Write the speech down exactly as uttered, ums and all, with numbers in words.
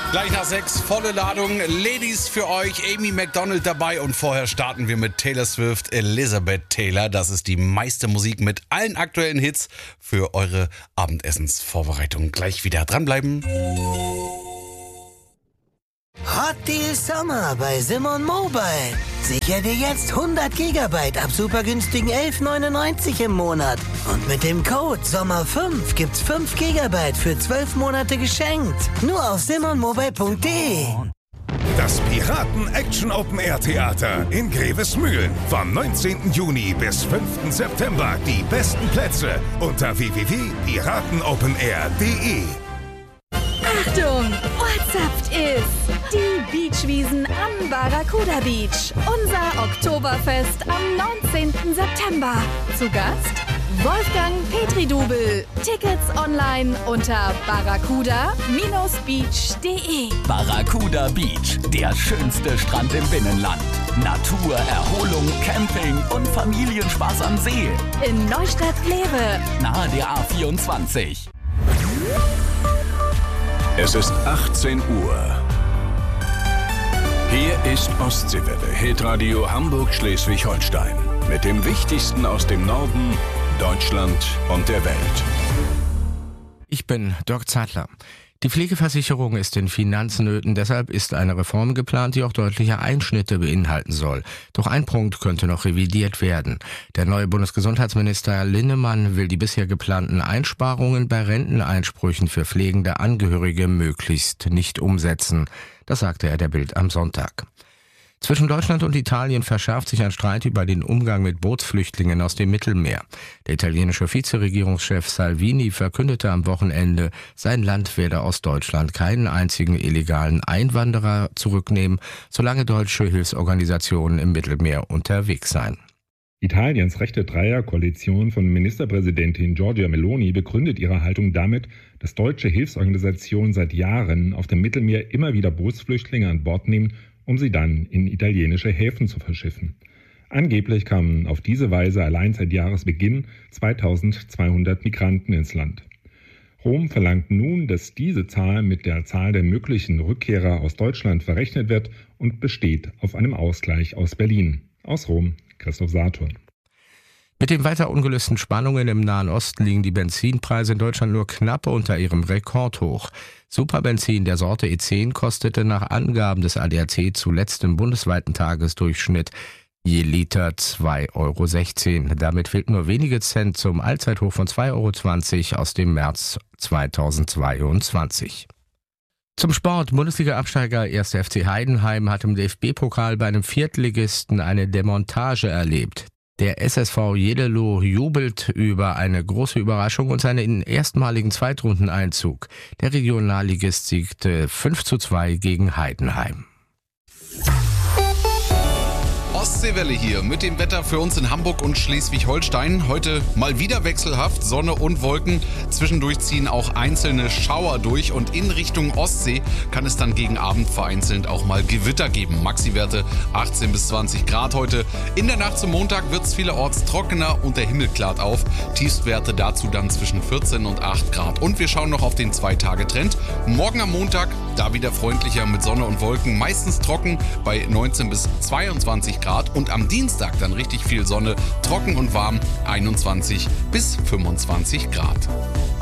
Gleich nach sechs, volle Ladung. Ladies für euch, Amy Macdonald dabei. Und vorher starten wir mit Taylor Swift, Elizabeth Taylor. Das ist die meiste Musik mit allen aktuellen Hits für eure Abendessensvorbereitung. Gleich wieder dranbleiben. Hot Deal Sommer bei Simon Mobile. Sicher dir jetzt hundert Gigabyte ab super günstigen elf neunundneunzig im Monat. Und mit dem Code Sommer fünf gibt's fünf Gigabyte für zwölf Monate geschenkt. Nur auf simon mobile punkt de. Das Piraten-Action-Open-Air-Theater in Grevesmühlen. Vom neunzehnten Juni bis fünften September. Die besten Plätze unter w w w punkt piratenopenair punkt de. Achtung, WhatsApp ist die Beachwiesen am Barracuda Beach. Unser Oktoberfest am neunzehnten September. Zu Gast Wolfgang Petri-Dubel. Tickets online unter barracuda Bindestrich beach punkt de. Barracuda Beach, der schönste Strand im Binnenland. Natur, Erholung, Camping und Familienspaß am See. In Neustadt-Glewe. Nahe der A vierundzwanzig. Es ist achtzehn Uhr. Hier ist Ostseewelle, Hitradio Hamburg-Schleswig-Holstein. Mit dem Wichtigsten aus dem Norden, Deutschland und der Welt. Ich bin Dirk Zadler. Die Pflegeversicherung ist in Finanznöten, deshalb ist eine Reform geplant, die auch deutliche Einschnitte beinhalten soll. Doch ein Punkt könnte noch revidiert werden. Der neue Bundesgesundheitsminister Linnemann will die bisher geplanten Einsparungen bei Renteneinsprüchen für pflegende Angehörige möglichst nicht umsetzen. Das sagte er der Bild am Sonntag. Zwischen Deutschland und Italien verschärft sich ein Streit über den Umgang mit Bootsflüchtlingen aus dem Mittelmeer. Der italienische Vizeregierungschef Salvini verkündete am Wochenende, sein Land werde aus Deutschland keinen einzigen illegalen Einwanderer zurücknehmen, solange deutsche Hilfsorganisationen im Mittelmeer unterwegs seien. Italiens rechte Dreierkoalition von Ministerpräsidentin Giorgia Meloni begründet ihre Haltung damit, dass deutsche Hilfsorganisationen seit Jahren auf dem Mittelmeer immer wieder Bootsflüchtlinge an Bord nehmen, um sie dann in italienische Häfen zu verschiffen. Angeblich kamen auf diese Weise allein seit Jahresbeginn zweitausendzweihundert Migranten ins Land. Rom verlangt nun, dass diese Zahl mit der Zahl der möglichen Rückkehrer aus Deutschland verrechnet wird und besteht auf einem Ausgleich aus Berlin. Aus Rom, Christoph Saturn. Mit den weiter ungelösten Spannungen im Nahen Osten liegen die Benzinpreise in Deutschland nur knapp unter ihrem Rekordhoch. Superbenzin der Sorte E zehn kostete nach Angaben des A D A C zuletzt im bundesweiten Tagesdurchschnitt je Liter zwei Euro sechzehn. Damit fehlt nur wenige Cent zum Allzeithoch von zwei Euro zwanzig aus dem März zweitausendzweiundzwanzig. Zum Sport. Bundesliga-Absteiger erster F C Heidenheim hat im D F B-Pokal bei einem Viertligisten eine Demontage erlebt. Der S S V Jedelo jubelt über eine große Überraschung und seinen erstmaligen Zweitrundeneinzug. Der Regionalligist siegte fünf zu zwei gegen Heidenheim. Ostseewelle hier mit dem Wetter für uns in Hamburg und Schleswig-Holstein. Heute mal wieder wechselhaft, Sonne und Wolken. Zwischendurch ziehen auch einzelne Schauer durch und in Richtung Ostsee kann es dann gegen Abend vereinzelt auch mal Gewitter geben. Maxi-Werte achtzehn bis zwanzig Grad heute. In der Nacht zum Montag wird es vielerorts trockener und der Himmel klart auf. Tiefstwerte dazu dann zwischen vierzehn und acht Grad. Und wir schauen noch auf den Zwei-Tage-Trend. Morgen am Montag, da wieder freundlicher mit Sonne und Wolken, meistens trocken bei neunzehn bis zweiundzwanzig Grad. Und am Dienstag dann richtig viel Sonne, trocken und warm, einundzwanzig bis fünfundzwanzig Grad.